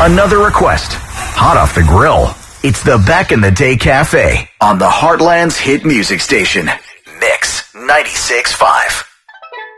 Another request, hot off the grill. It's the Back in the Day Cafe on the Heartland's hit music station, Mix 96.5.